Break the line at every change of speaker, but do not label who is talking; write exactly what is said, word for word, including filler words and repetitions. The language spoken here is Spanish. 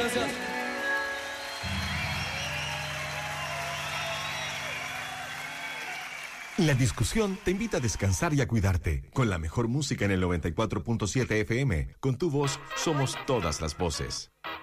Gracias.
La discusión te invita a descansar y a cuidarte. Con la mejor música en el noventa y cuatro punto siete F M. Con tu voz somos todas las voces.